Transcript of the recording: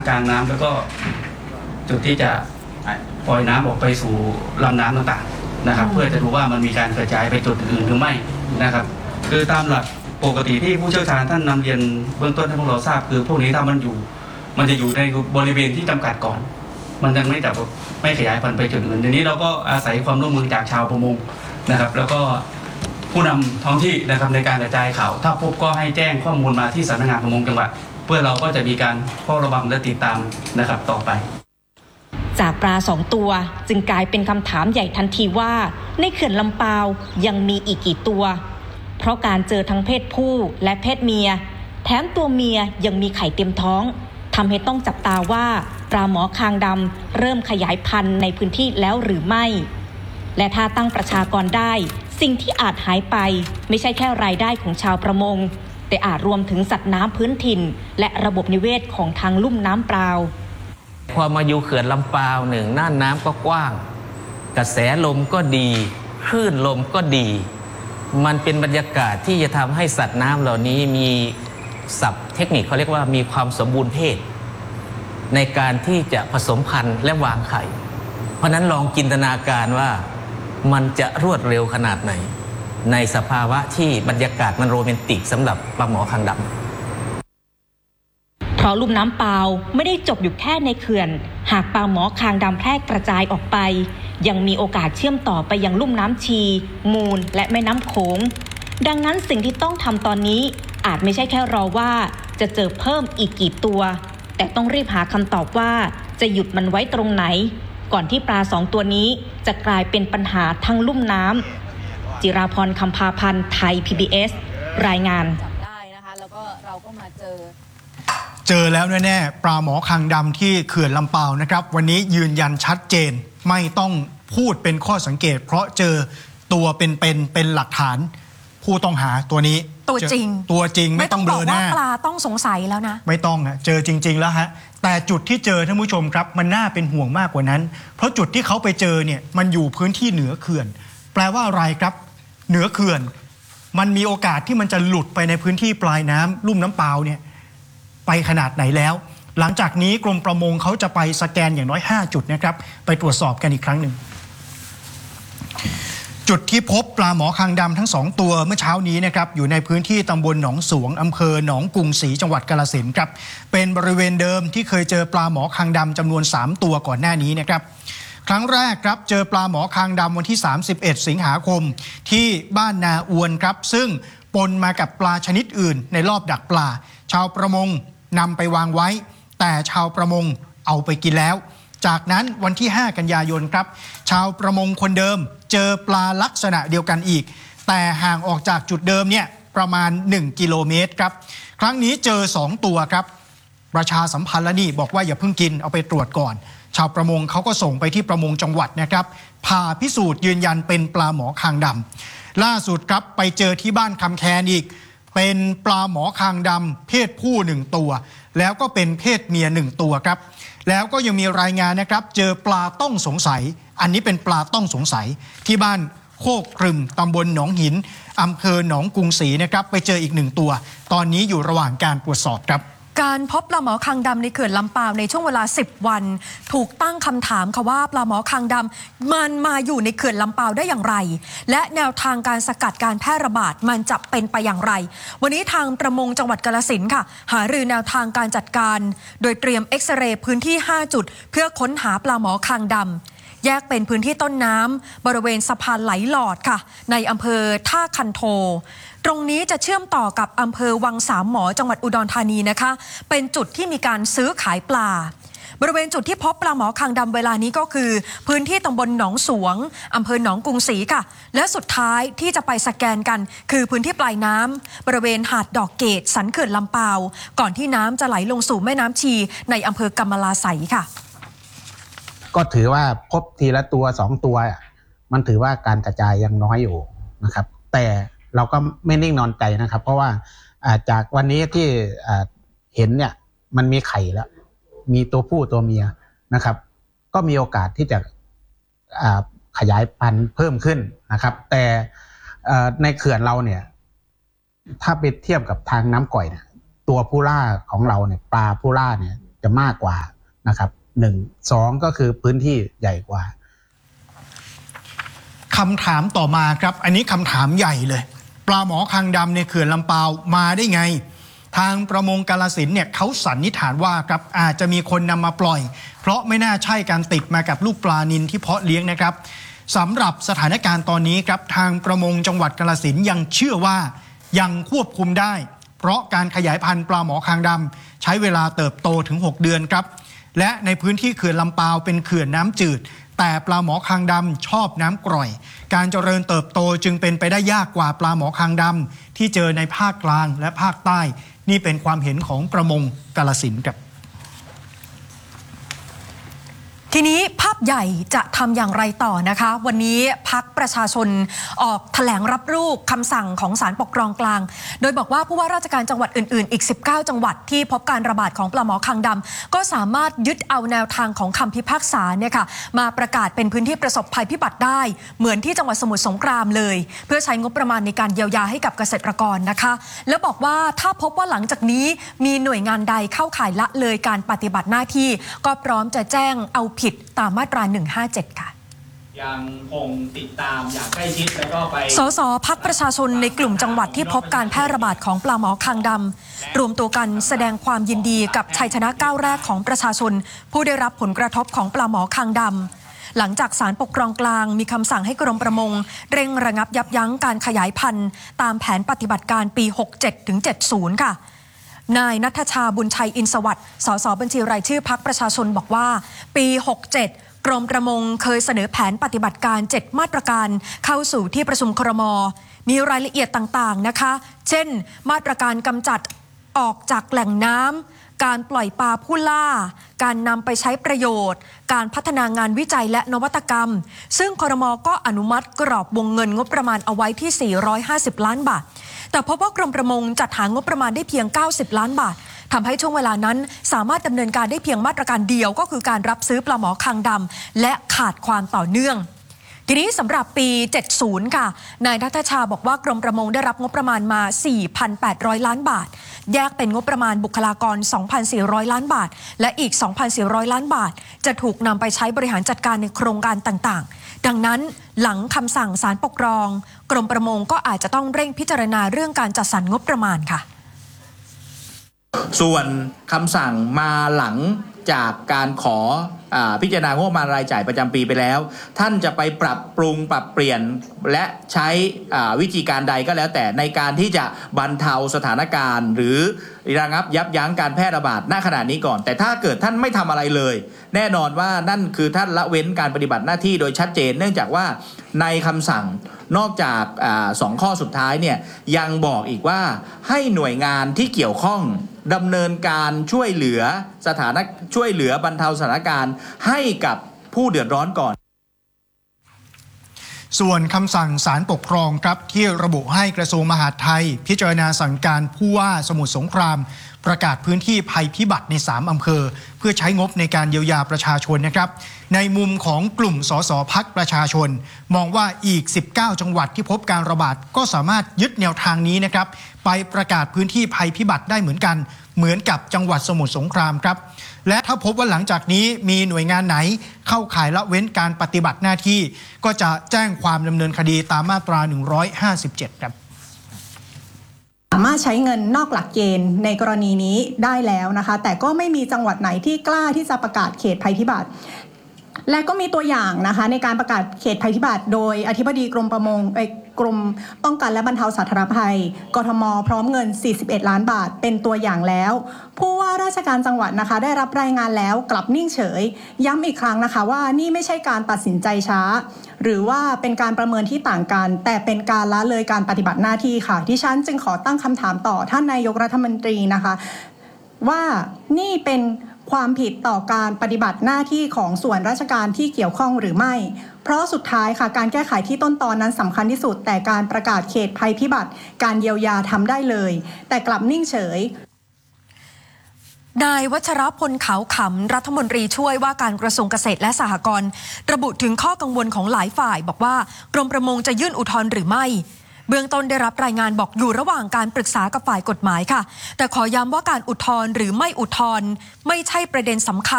กลางน้ำแล้วก็จุดที่จะปล่อยน้ำออกไปสู่ลำน้ำต่างๆนะครับเพื่อจะดูว่ามันมีการกระจายไปจุดอื่นหรือไม่นะครับคือตามหลักปกติที่ผู้เชี่ยวชาญท่านนำเรียนเบื้องต้นให้พวกเราทราบคือพวกนี้ถ้ามันจะอยู่ในบริเวณที่จำกัดก่อนมันยังไม่ขยายพันธุ์ไปจุดอื่นทีนี้เราก็อาศัยความร่วมมือจากชาวประมงนะครับแล้วก็ผู้นำท้องที่นะครับในการกระจายข่าวถ้าพบก็ให้แจ้งข้อมูลมาที่สำนักงานประมงจังหวัดเพื่อเราก็จะมีการเฝ้าระวังและติดตามนะครับต่อไปจากปลา2 ตัวจึงกลายเป็นคำถามใหญ่ทันทีว่าในเขื่อนลำปาวยังมีอีกกี่ตัวเพราะการเจอทั้งเพศผู้และเพศเมียแถมตัวเมียยังมีไข่เต็มท้องทำให้ต้องจับตาว่าปลาหมอคางดำเริ่มขยายพันธุ์ในพื้นที่แล้วหรือไม่และถ้าตั้งประชากรได้สิ่งที่อาจหายไปไม่ใช่แค่รายได้ของชาวประมงแต่อาจรวมถึงสัตว์น้ำพื้นถิ่นและระบบนิเวศของทางลุ่มน้ำเปล่าพอมาอยู่เขื่อนลำปาวหนึ่งน่านน้ำก็กว้างกระแสลมก็ดีคลื่นลมก็ดีมันเป็นบรรยากาศที่จะทำให้สัตว์น้ำเหล่านี้มีศัพท์เทคนิคเขาเรียกว่ามีความสมบูรณ์เพศในการที่จะผสมพันธุ์และวางไข่เพราะนั้นลองจินตนาการว่ามันจะรวดเร็วขนาดไหนในสภาวะที่บรรยากาศมันโรแมนติกสำหรับปลาหมอคางดำเพราะลุ่มน้ำเปล่าไม่ได้จบอยู่แค่ในเขื่อนหากปลาหมอคางดำแพร่กระจายออกไปยังมีโอกาสเชื่อมต่อไปยังลุ่มน้ำชีมูลและแม่น้ำโขงดังนั้นสิ่งที่ต้องทำตอนนี้อาจไม่ใช่แค่รอว่าจะเจอเพิ่มอีกกี่ตัวแต่ต้องรีบหาคำตอบว่าจะหยุดมันไว้ตรงไหนก่อนที่ปลา2 ตัวนี้จะกลายเป็นปัญหาทั้งลุ่มน้ำจิราพรคำพาพันธ์ไทย PBS รายงานได้นะคะแล้วก็เราก็มาเจอแล้วแน่ๆปลาหมอคางดำที่เขื่อนลำปาวนะครับวันนี้ยืนยันชัดเจนไม่ต้องพูดเป็นข้อสังเกตเพราะเจอตัวเป็นหลักฐานผู้ต้องหาตัวนี้ตัวจริงไม่ต้องเบลอหน้าปลาต้องสงสัยแล้วนะไม่ต้องเจอจริงๆแล้วฮะแต่จุดที่เจอท่านผู้ชมครับมันน่าเป็นห่วงมากกว่านั้นเพราะจุดที่เขาไปเจอเนี่ยมันอยู่พื้นที่เหนือเขื่อนแปลว่าอะไรครับเหนือเขื่อนมันมีโอกาสที่มันจะหลุดไปในพื้นที่ปลายน้ำลุ่มน้ำเปล่าเนี่ยไปขนาดไหนแล้วหลังจากนี้กรมประมงเขาจะไปสแกนอย่างน้อย5 จุดนะครับไปตรวจสอบกันอีกครั้งหนึ่งจุดที่พบปลาหมอคางดำทั้ง2 ตัวเมื่อเช้านี้นะครับอยู่ในพื้นที่ตำบลหนองสวงอำเภอหนองกรุงศรีจังหวัดกาฬสินธุ์ครับเป็นบริเวณเดิมที่เคยเจอปลาหมอคางดำจำนวน3 ตัวก่อนหน้านี้นะครับครั้งแรกครับเจอปลาหมอคางดำวันที่31 สิงหาคมที่บ้านนาอวนครับซึ่งปนมากับปลาชนิดอื่นในรอบดักปลาชาวประมงนำไปวางไว้แต่ชาวประมงเอาไปกินแล้วจากนั้นวันที่5 กันยายนครับชาวประมงคนเดิมเจอปลาลักษณะเดียวกันอีกแต่ห่างออกจากจุดเดิมเนี่ยประมาณ1 กิโลเมตรครับครั้งนี้เจอ2 ตัวครับประชาสัมพันธ์แล้วนี่บอกว่าอย่าเพิ่งกินเอาไปตรวจก่อนชาวประมงเขาก็ส่งไปที่ประมงจังหวัดนะครับผ่าพิสูจน์ยืนยันเป็นปลาหมอคางดำล่าสุดครับไปเจอที่บ้านคำแคนอีกเป็นปลาหมอคางดำเพศผู้1 ตัวแล้วก็เป็นเพศเมีย1 ตัวครับแล้วก็ยังมีรายงานนะครับเจอปลาต้องสงสัยอันนี้เป็นปลาต้องสงสัยที่บ้านโคกกรึมตำบลหนองหินอำเภอหนองกรุงศรีนะครับไปเจออีก1 ตัวตอนนี้อยู่ระหว่างการตรวจสอบครับการพบปลาหมอคางดำในเขื่อนลำปาวในช่วงเวลา10 วันถูกตั้งคำถามค่ะว่าปลาหมอคางดำมันมาอยู่ในเขื่อนลำปาวได้อย่างไรและแนวทางการสกัดการแพร่ระบาดมันจะเป็นไปอย่างไรวันนี้ทางประมงจังหวัดกาฬสินธุ์ค่ะหารือแนวทางการจัดการโดยเตรียมเอ็กซเรย์พื้นที่5 จุดเพื่อค้นหาปลาหมอคางดำแยกเป็นพื้นที่ต้นน้ำบริเวณสะพานไหลหลอดค่ะในอำเภอท่าคันโทตรงนี้จะเชื่อมต่อกับอำเภอวังสามหมอจังหวัดอุดรธานีนะคะเป็นจุดที่มีการซื้อขายปลาบริเวณจุดที่พบปลาหมอคางดำเวลานี้ก็คือพื้นที่ตำบลหนองสวงอำเภอหนองกรุงศรีค่ะและสุดท้ายที่จะไปสแกนกันคือพื้นที่ปลายน้ำบริเวณหาดดอกเกตสันเขื่อนลำปาวก่อนที่น้ำจะไหลลงสู่แม่น้ำชีในอำเภอกำมะลาไสค่ะก็ถือว่าพบทีละตัว2 ตัวมันถือว่าการกระจายยังน้อยอยู่นะครับแต่เราก็ไม่นิ่งนอนใจนะครับเพราะว่าจากวันนี้ที่เห็นเนี่ยมันมีไข่แล้วมีตัวผู้ตัวเมียนะครับก็มีโอกาสที่จะขยายพันธุ์เพิ่มขึ้นนะครับแต่ในเขื่อนเราเนี่ยถ้าไปเทียบกับทางน้ำก่อยเนี่ยตัวผู้ล่าของเราเนี่ยปลาผู้ล่าเนี่ยจะมากกว่านะครับ1 2ก็คือพื้นที่ใหญ่กว่าคำถามต่อมาครับอันนี้คำถามใหญ่เลยปลาหมอคางดำในเขื่อนลำปาวมาได้ไงทางประมงกาฬสินธุ์เนี่ยเขาสันนิษฐานว่าครับอาจจะมีคนนำมาปล่อยเพราะไม่น่าใช่การติดมากับลูกปลานิลที่เพาะเลี้ยงนะครับสำหรับสถานการณ์ตอนนี้ครับทางประมงจังหวัดกาฬสินธุ์ยังเชื่อว่ายังควบคุมได้เพราะการขยายพันธุ์ปลาหมอคางดำใช้เวลาเติบโตถึง6 เดือนครับและในพื้นที่เขื่อนลำปาวเป็นเขื่อนน้ำจืดแต่ปลาหมอคางดำชอบน้ำกร่อยการเจริญเติบโตจึงเป็นไปได้ยากกว่าปลาหมอคางดำที่เจอในภาคกลางและภาคใต้นี่เป็นความเห็นของประมงกาฬสินธุ์ครับทีนี้ภาพใหญ่จะทำอย่างไรต่อนะคะวันนี้พรรคประชาชนออกแถลงรับลูกคำสั่งของศาลปกครองกลางโดยบอกว่าผู้ว่าราชการจังหวัดอื่นๆอีก19จังหวัดที่พบการระบาดของปลาหมอคางดำก็สามารถยึดเอาแนวทางของคำพิพากษาเนี่ยค่ะมาประกาศเป็นพื้นที่ประสบภัยพิบัติได้เหมือนที่จังหวัดสมุทรสงครามเลยเพื่อใช้งบประมาณในการเยียวยาให้กับเกษตรกรนะคะแล้วบอกว่าถ้าพบว่าหลังจากนี้มีหน่วยงานใดเข้าข่ายละเลยการปฏิบัติหน้าที่ก็พร้อมจะแจ้งเอาผิดตามมาตรา157 ค่ะยังคงติดตามอย่างใกล้ชิดแล้วก็ไปสสพรรคประชาชนในกลุ่มจังหวัดที่พบการแพร่ระบาดของปลาหมอคางดำรวมตัวกันแสดงความยินดีกับชัยชนะก้าวแรกของประชาชนผู้ได้รับผลกระทบของปลาหมอคางดำหลังจากศาลปกครองกลางมีคำสั่งให้กรมประมงเร่งระงับยับยั้งการขยายพันธุ์ตามแผนปฏิบัติการปี 67-70 ค่ะนายณัฐชาบุญชัยอินทร์สวัสดิ์สสบัญชีรายชื่อพรรคประชาชนบอกว่าปี 67กรมประมงเคยเสนอแผนปฏิบัติการ7มาตรการเข้าสู่ที่ประชุมครม.มีรายละเอียดต่างๆนะคะเช่นมาตรการกำจัดออกจากแหล่งน้ำการปล่อยปลาผู้ล่าการนำไปใช้ประโยชน์การพัฒนางานวิจัยและนวัตกรรมซึ่งครม.ก็อนุมัติกรอบวงเงินงบประมาณเอาไว้ที่450ล้านบาทแต่พบว่ากรมประมงจัดหางบประมาณได้เพียง90ล้านบาททำให้ช่วงเวลานั้นสามารถดำเนินการได้เพียงมาตรการเดียวก็คือการรับซื้อปลาหมอคางดำและขาดความต่อเนื่องทีนี้สำหรับปี 70 ค่ะนายณัฐชาบอกว่ากรมประมงได้รับงบประมาณมา 4,800 ล้านบาทแยกเป็นงบประมาณบุคลากร 2,400 ล้านบาทและอีก 2,400 ล้านบาทจะถูกนำไปใช้บริหารจัดการในโครงการต่างๆดังนั้นหลังคำสั่งศาลปกครองกรมประมงก็อาจจะต้องเร่งพิจารณาเรื่องการจัดสรรงบประมาณค่ะส่วนคำสั่งมาหลังจากการขอพิจารณางบประมาณรายจ่ายประจำปีไปแล้วท่านจะไปปรับปรุงปรับเปลี่ยนและใช้วิธีการใดก็แล้วแต่ในการที่จะบรรเทาสถานการณ์หรือระงับยับยั้งการแพร่ระบาดณขณะนี้ก่อนแต่ถ้าเกิดท่านไม่ทำอะไรเลยแน่นอนว่านั่นคือท่านละเว้นการปฏิบัติหน้าที่โดยชัดเจนเนื่องจากว่าในคำสั่งนอกจาก2 ข้อสุดท้ายเนี่ยยังบอกอีกว่าให้หน่วยงานที่เกี่ยวข้องดำเนินการช่วยเหลือบรรเทาสถานการณ์ให้กับผู้เดือดร้อนก่อนส่วนคำสั่งศาลปกครองครับที่ระบุให้กระทรวงมหาดไทยพิจารณาสั่งการผู้ว่าสมุทรสงครามประกาศพื้นที่ภัยพิบัติใน3อำเภอเพื่อใช้งบในการเยียวยาประชาชนนะครับในมุมของกลุ่มสสพรรคประชาชนมองว่าอีก19จังหวัดที่พบการระบาดก็สามารถยึดแนวทางนี้นะครับไปประกาศพื้นที่ภัยพิบัติได้เหมือนกับจังหวัดสมุทรสงครามครับและถ้าพบว่าหลังจากนี้มีหน่วยงานไหนเข้าข่ายละเว้นการปฏิบัติหน้าที่ก็จะแจ้งความดำเนินคดีตามมาตรา157ครับสามารถใช้เงินนอกหลักเกณฑ์ในกรณีนี้ได้แล้วนะคะแต่ก็ไม่มีจังหวัดไหนที่กล้าที่จะประกาศเขตภัยพิบัติและก็มีตัวอย่างนะคะในการประกาศเขตภัยพิบัติโดยอธิบดีกรมประมงกรมป้องกันและบรรเทาสาธารณภัยกทมพร้อมเงิน41ล้านบาทเป็นตัวอย่างแล้วผู้ว่าราชการจังหวัดนะคะได้รับรายงานแล้วกลับนิ่งเฉยย้ำอีกครั้งนะคะว่านี่ไม่ใช่การตัดสินใจช้าหรือว่าเป็นการประเมินที่ต่างกันแต่เป็นการละเลยการปฏิบัติหน้าที่ค่ะดิฉันจึงขอตั้งคำถามต่อท่านนายกรัฐมนตรีนะคะว่านี่เป็นความผิดต่อการปฏิบัติหน้าที่ของส่วนราชการที่เกี่ยวข้องหรือไม่เพราะสุดท้ายค่ะการแก้ไขที่ต้นตอนนั้นสำคัญที่สุดแต่การประกาศเขตภัยพิบัติการเยียวยาทำได้เลยแต่กลับนิ่งเฉยนายวัชรพลขาวขำรัฐมนตรีช่วยว่าการกระทรวงเกษตรและสหกรณ์ระบุถึงข้อกังวลของหลายฝ่ายบอกว่ากรมประมงจะยื่นอุทธรณ์หรือไม่เบื้องต้นได้รับรายงานบอกอยู่ระหว่างการปรึกษากับฝ่ายกฎหมายค่ะแต่ขอย้ำว่าการอุทธรณ์หรือไม่อุทธรณ์ไม่ใช่ประเด็นสำคัญ